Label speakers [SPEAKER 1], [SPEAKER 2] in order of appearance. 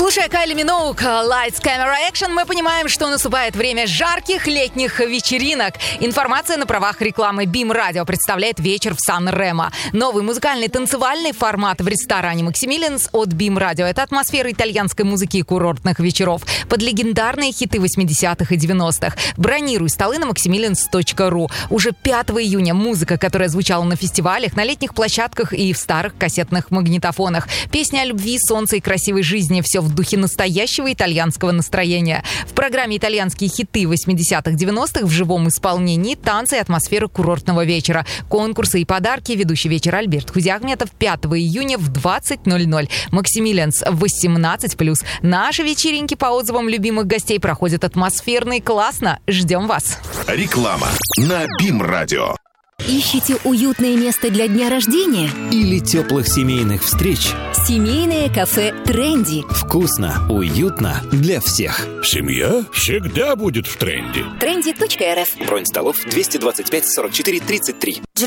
[SPEAKER 1] Слушая Кайли Миноуг, Lights, Camera, Action, мы понимаем, что наступает время жарких летних вечеринок. Информация на правах рекламы BIM Radio представляет вечер в Сан-Ремо. Новый музыкальный танцевальный формат в ресторане Максимилианс от BIM Radio. Это атмосфера итальянской музыки и курортных вечеров под легендарные хиты 80-х и 90-х. Бронируй столы на maximilians.ru. Уже 5 июня музыка, которая звучала на фестивалях, на летних площадках и в старых кассетных магнитофонах. Песни о любви, солнце и красивой жизни. Все в духе настоящего итальянского настроения. В программе итальянские хиты 80-х, 90-х в живом исполнении, танцы и атмосфера курортного вечера. Конкурсы и подарки. Ведущий вечер Альберт Хузиахметов 5 июня в 20:00. Максимилианс 18+. Наши вечеринки по отзывам любимых гостей проходят атмосферно и классно. Ждем вас.
[SPEAKER 2] Реклама на BIM Radio.
[SPEAKER 3] Ищите уютное место для дня рождения?
[SPEAKER 4] Или теплых семейных встреч?
[SPEAKER 3] Семейное кафе «Тренди».
[SPEAKER 4] Вкусно, уютно для всех.
[SPEAKER 2] Семья всегда будет в тренде.
[SPEAKER 3] Trendy.rf.
[SPEAKER 4] Бронь столов 225 44 33.